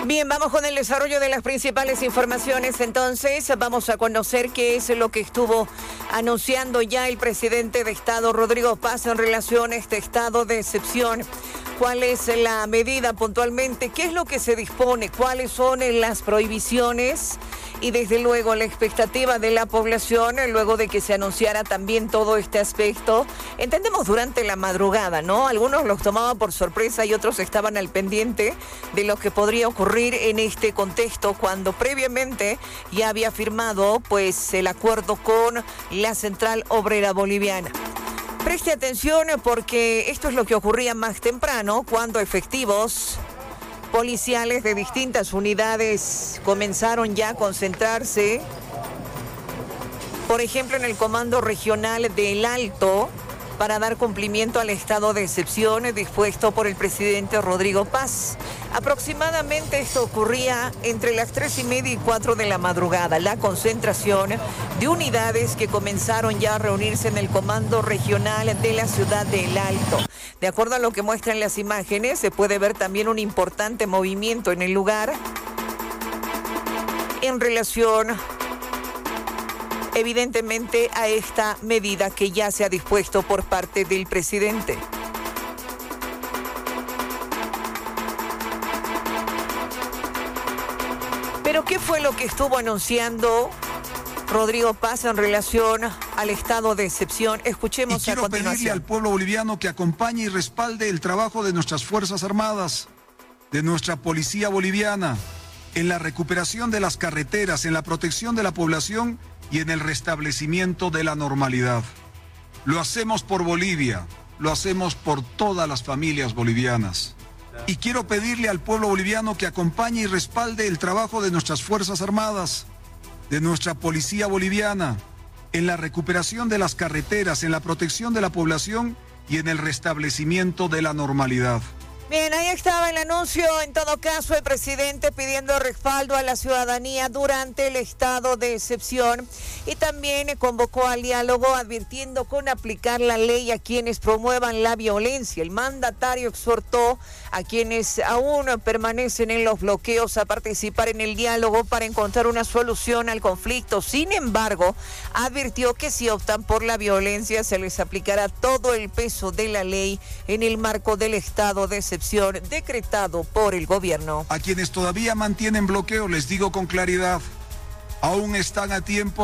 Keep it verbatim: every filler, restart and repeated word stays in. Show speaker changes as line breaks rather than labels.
Bien, vamos con el desarrollo de las principales informaciones. Entonces, vamos a conocer qué es lo que estuvo anunciando ya el presidente de Estado, Rodrigo Paz, en relación a este estado de excepción. ¿Cuál es la medida puntualmente? ¿Qué es lo que se dispone? ¿Cuáles son las prohibiciones? Y desde luego la expectativa de la población luego de que se anunciara también todo este aspecto. Entendemos durante la madrugada, ¿no? Algunos los tomaban por sorpresa y otros estaban al pendiente de lo que podría ocurrir en este contexto cuando previamente ya había firmado pues el acuerdo con la Central Obrera Boliviana. Preste atención porque esto es lo que ocurría más temprano cuando efectivos policiales de distintas unidades comenzaron ya a concentrarse, por ejemplo, en el Comando Regional del Alto, para dar cumplimiento al estado de excepción dispuesto por el presidente Rodrigo Paz. Aproximadamente esto ocurría entre las tres y media y cuatro de la madrugada, la concentración de unidades que comenzaron ya a reunirse en el Comando Regional de la ciudad del Alto. De acuerdo a lo que muestran las imágenes, se puede ver también un importante movimiento en el lugar en relación evidentemente a esta medida que ya se ha dispuesto por parte del presidente. Pero ¿qué fue lo que estuvo anunciando Rodrigo Paz en relación al estado de excepción? Escuchemos
y quiero
a continuación.
pedirle al pueblo boliviano que acompañe y respalde el trabajo de nuestras Fuerzas Armadas, de nuestra Policía Boliviana, en la recuperación de las carreteras, en la protección de la población y en el restablecimiento de la normalidad. Lo hacemos por Bolivia, lo hacemos por todas las familias bolivianas. Y quiero pedirle al pueblo boliviano que acompañe y respalde el trabajo de nuestras Fuerzas Armadas, de nuestra Policía Boliviana, en la recuperación de las carreteras, en la protección de la población y en el restablecimiento de la normalidad.
Bien, ahí estaba el anuncio, en todo caso, el presidente pidiendo respaldo a la ciudadanía durante el estado de excepción y también convocó al diálogo advirtiendo con aplicar la ley a quienes promuevan la violencia. El mandatario exhortó a quienes aún permanecen en los bloqueos a participar en el diálogo para encontrar una solución al conflicto. Sin embargo, advirtió que si optan por la violencia se les aplicará todo el peso de la ley en el marco del estado de excepción decretado por el gobierno.
A quienes todavía mantienen bloqueo les digo con claridad, aún están a tiempo